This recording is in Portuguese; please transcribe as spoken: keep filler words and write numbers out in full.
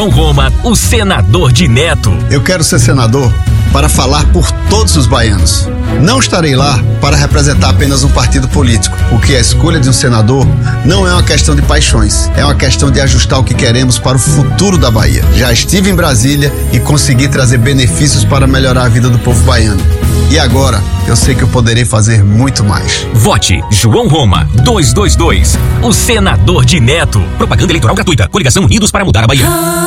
João Roma, o senador de Neto. Eu quero ser senador para falar por todos os baianos. Não estarei lá para representar apenas um partido político, porque a escolha de um senador não é uma questão de paixões, é uma questão de ajustar o que queremos para o futuro da Bahia. Já estive em Brasília e consegui trazer benefícios para melhorar a vida do povo baiano. E agora, eu sei que eu poderei fazer muito mais. Vote João Roma, duzentos e vinte e dois, o senador de Neto. Propaganda eleitoral gratuita. Coligação Unidos para mudar a Bahia.